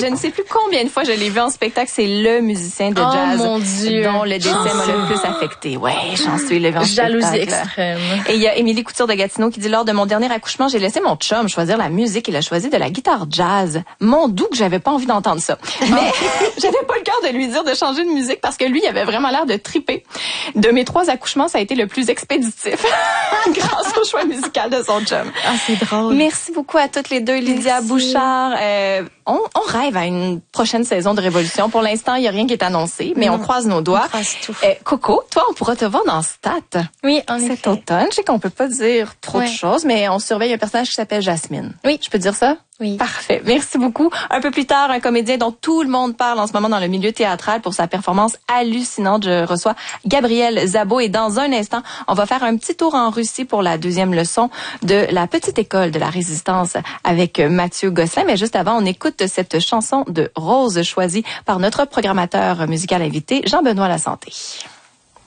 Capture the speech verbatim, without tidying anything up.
je ne sais plus combien de fois je l'ai vu en spectacle. C'est le musicien de jazz oh, mon Dieu. dont le décès m'a le plus affecté. Ouais, chanceux, il l'a vu en Jalousie spectacle. extrême. Et il y a Émilie Couture de Gatineau qui dit, lors de mon dernier accouchement, j'ai laissé mon chum choisir la musique. Il a choisi de la guitare jazz. Mon doux que j'avais pas envie d'entendre ça. Mais j'avais pas le cœur de lui dire de changer de musique parce que lui, il avait vraiment l'air de triper. De mes trois accouchements, ça a été le plus expéditif grâce au choix musical de son chum. Ah, c'est drôle. Merci beaucoup à toutes les deux, Lydia Merci. Bouchard. Euh, on, on rêve à une prochaine saison de Révolution. Pour l'instant, il y a rien qui est annoncé, mais non, on croise nos doigts. On croise tout. Euh, Coco, toi, on pourra te voir dans Stat. Oui, en effet. Cet automne. Je sais qu'on peut pas dire trop ouais. de choses, mais on surveille un personnage qui s'appelle Jasmine. Oui. Je peux dire ça? Oui. Parfait. Merci beaucoup. Un peu plus tard, un comédien dont tout le monde parle en ce moment dans le milieu théâtral pour sa performance hallucinante. Je reçois Gabriel Szabó et dans un instant, on va faire un petit tour en Russie pour la deuxième leçon de la petite école de la résistance avec Mathieu Gosselin. Mais juste avant, on écoute cette chanson de Rose choisie par notre programmateur musical invité, Jean-Benoît Lasanté.